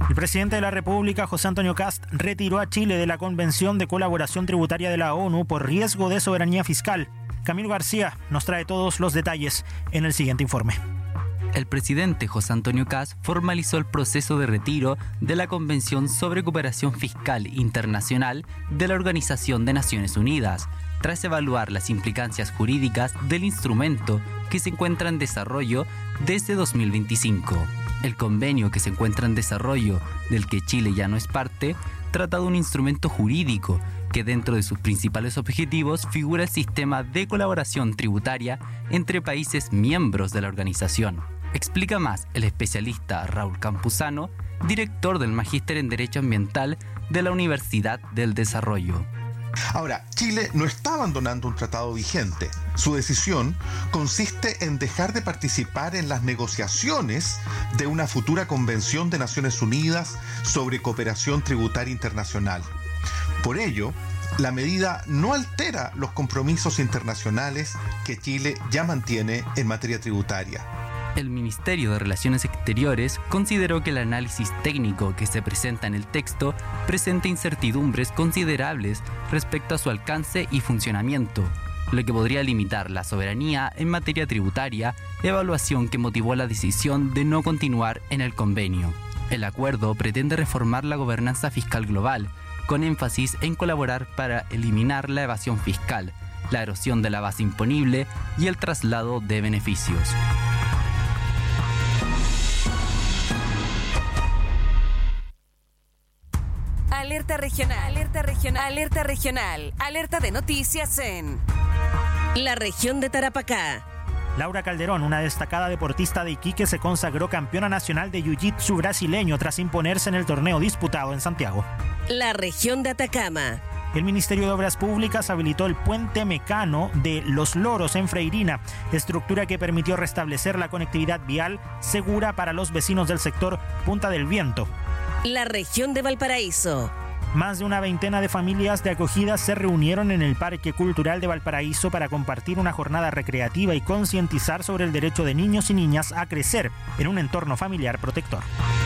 El presidente de la República, José Antonio Kast, retiró a Chile de la Convención de Colaboración Tributaria de la ONU por riesgo de soberanía fiscal. Camilo García nos trae todos los detalles en el siguiente informe. El presidente José Antonio Kast formalizó el proceso de retiro de la Convención sobre Cooperación Fiscal Internacional de la Organización de Naciones Unidas, tras evaluar las implicancias jurídicas del instrumento que se encuentra en desarrollo desde 2025. El convenio que se encuentra en desarrollo, del que Chile ya no es parte, trata de un instrumento jurídico que dentro de sus principales objetivos figura el sistema de colaboración tributaria entre países miembros de la organización. Explica más el especialista Raúl Campuzano, director del Magíster en Derecho Ambiental de la Universidad del Desarrollo. Ahora, Chile no está abandonando un tratado vigente. Su decisión consiste en dejar de participar en las negociaciones de una futura Convención de Naciones Unidas sobre Cooperación Tributaria Internacional. Por ello, la medida no altera los compromisos internacionales que Chile ya mantiene en materia tributaria. El Ministerio de Relaciones Exteriores consideró que el análisis técnico que se presenta en el texto presenta incertidumbres considerables respecto a su alcance y funcionamiento, lo que podría limitar la soberanía en materia tributaria, evaluación que motivó la decisión de no continuar en el convenio. El acuerdo pretende reformar la gobernanza fiscal global, con énfasis en colaborar para eliminar la evasión fiscal, la erosión de la base imponible y el traslado de beneficios. Alerta regional, alerta regional, alerta regional, alerta de noticias en la región de Tarapacá. Laura Calderón, una destacada deportista de Iquique, se consagró campeona nacional de jiu-jitsu brasileño tras imponerse en el torneo disputado en Santiago. La región de Atacama. El Ministerio de Obras Públicas habilitó el puente mecano de Los Loros en Freirina, estructura que permitió restablecer la conectividad vial segura para los vecinos del sector Punta del Viento. La región de Valparaíso. Más de una veintena de familias de acogida se reunieron en el Parque Cultural de Valparaíso para compartir una jornada recreativa y concientizar sobre el derecho de niños y niñas a crecer en un entorno familiar protector.